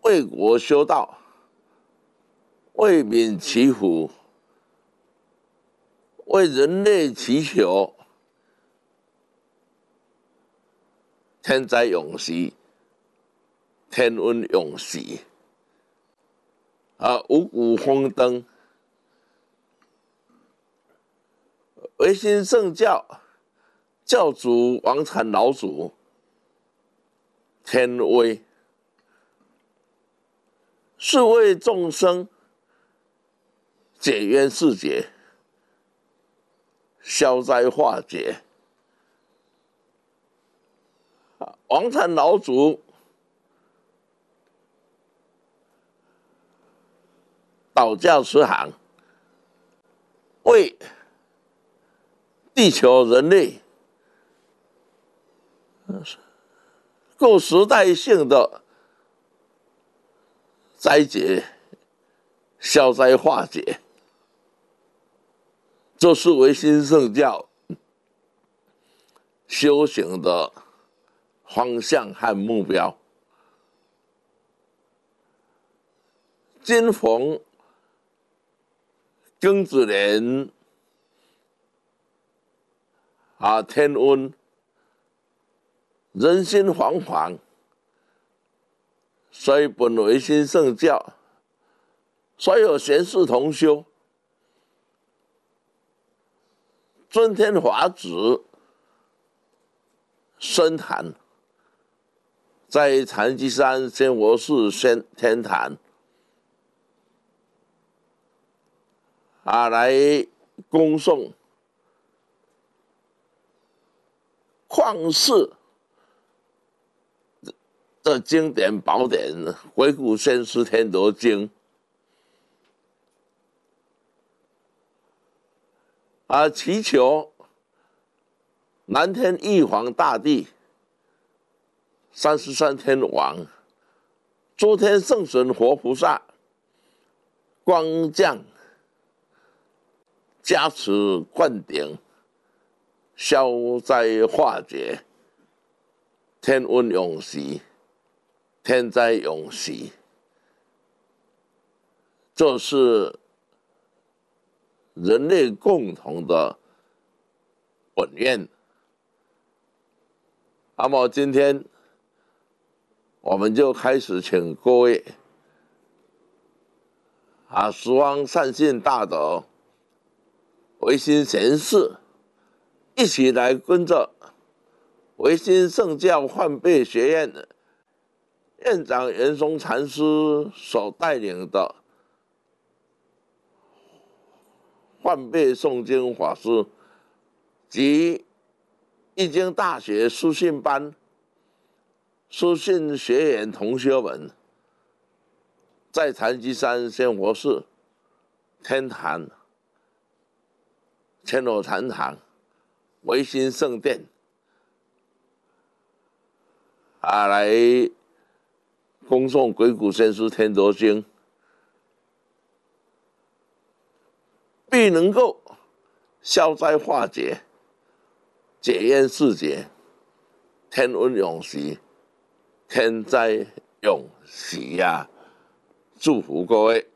为国修道，为民祈福，为人类祈求天灾永息，天温永息。五谷丰登，维新圣教教主王禅老祖天威，是为众生解冤释结，消灾化解。王禅老祖导教慈航，为地球人类各时代性的灾劫消灾化解，这是维新圣教修行的方向和目标。今逢庚子年天温，人心惶惶，所以本维新圣教所有贤士同修尊天法旨深坛，在禅机山仙佛寺天坛来恭送旷世的经典宝典《回古先师天德经》祈求南天玉皇大帝、33天王、诸天圣神活菩萨光降加持灌顶，消灾化解，天温永息，天灾永息。这是人类共同的本愿。那么今天我们就开始请各位十方善信大德、维新贤士一起来跟着维新圣教换辈学院院长圆松禅师所带领的换辈诵经法师及易经大学书信班书信学员同学们，在禅机山仙佛寺天坛千罗禅堂维新圣殿来恭诵《鬼谷先师天德经》，必能够消灾化解、解冤释结、天温永息、天灾永息呀！祝福各位。